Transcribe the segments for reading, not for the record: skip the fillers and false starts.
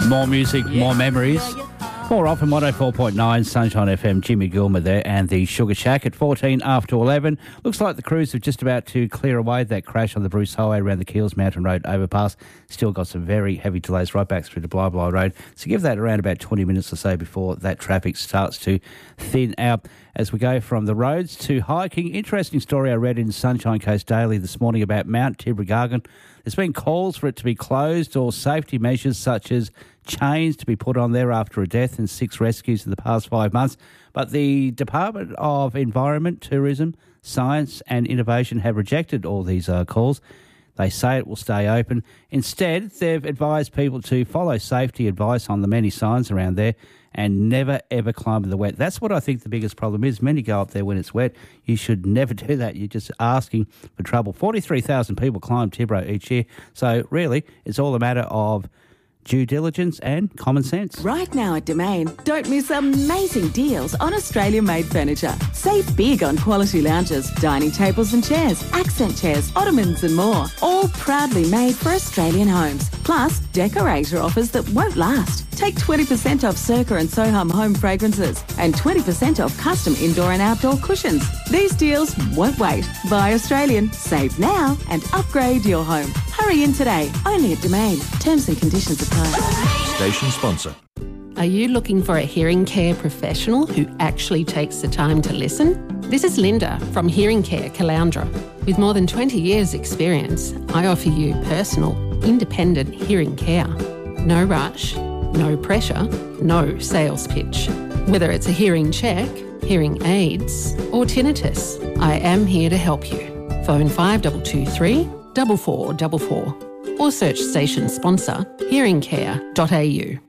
More music, more memories. More often, 104.9 Sunshine FM, Jimmy Gilmer there, and the Sugar Shack at 14 after 11. Looks like the crews are just about to clear away that crash on the Bruce Highway around the Keels Mountain Road overpass. Still got some very heavy delays right back through to Bly Road. So give that around about 20 minutes or so before that traffic starts to thin out. As we go from the roads to hiking, interesting story I read in Sunshine Coast Daily this morning about Mount Tibrogargan. There's been calls for it to be closed or safety measures such as chains to be put on there after a death and 6 rescues in the past 5 months. But the Department of Environment, Tourism, Science and Innovation have rejected all these calls. They say it will stay open. Instead, they've advised people to follow safety advice on the many signs around there and never, ever climb in the wet. That's what I think the biggest problem is. Many go up there when it's wet. You should never do that. You're just asking for trouble. 43,000 people climb Tibro each year. So really, it's all a matter of due diligence and common sense. Right now at Domain, don't miss amazing deals on Australia-made furniture. Save big on quality lounges, dining tables and chairs, accent chairs, ottomans and more. All proudly made for Australian homes. Plus, decorator offers that won't last. Take 20% off Circa and Soham home fragrances and 20% off custom indoor and outdoor cushions. These deals won't wait. Buy Australian, save now and upgrade your home. Hurry in today, only at Domain. Terms and conditions apply. Station sponsor. Are you looking for a hearing care professional who actually takes the time to listen? This is Linda from Hearing Care Caloundra. With more than 20 years' experience, I offer you personal, independent hearing care. No rush, no pressure, no sales pitch. Whether it's a hearing check, hearing aids or tinnitus, I am here to help you. Phone 5223 4444 or search station sponsor hearingcare.au.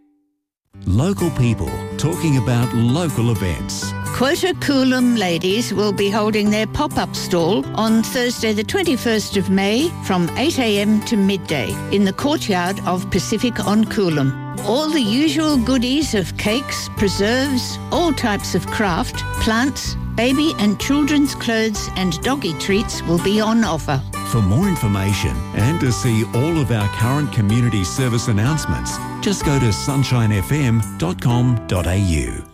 Local people talking about local events. Quota Coolum ladies will be holding their pop-up stall on Thursday the 21st of May from 8am to midday in the courtyard of Pacific on Coolum. All the usual goodies of cakes, preserves, all types of craft, plants, baby and children's clothes and doggy treats will be on offer. For more information and to see all of our current community service announcements, just go to sunshinefm.com.au.